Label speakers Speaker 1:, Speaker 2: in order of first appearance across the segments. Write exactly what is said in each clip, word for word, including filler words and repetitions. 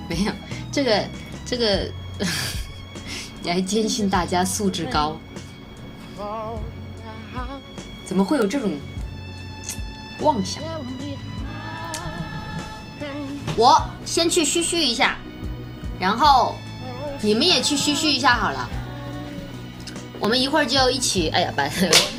Speaker 1: 没有，这个这个来坚信大家素质高，怎么会有这种妄想？我先去嘘嘘一下，然后你们也去嘘嘘一下好了。我们一会儿就一起，哎呀，把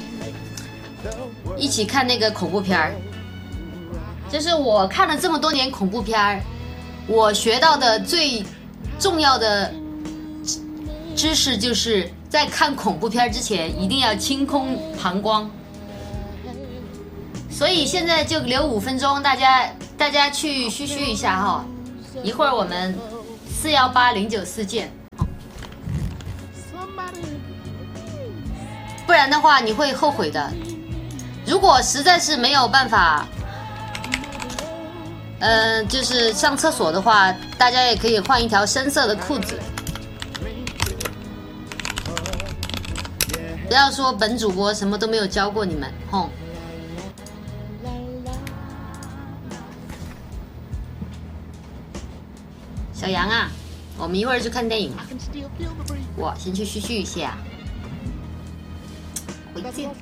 Speaker 1: 一起看那个恐怖片儿。就是我看了这么多年恐怖片儿，我学到的最重要的知识就是在看恐怖片之前一定要清空膀胱。所以现在就留五分钟，大家大家去嘘嘘一下哈，一会儿我们四一八零九四见。不然的话你会后悔的。如果实在是没有办法，嗯、呃，就是上厕所的话，大家也可以换一条深色的裤子。不要说本主播什么都没有教过你们，吼。小杨啊，我们一会儿去看电影吧。我先去嘘嘘一下。回见。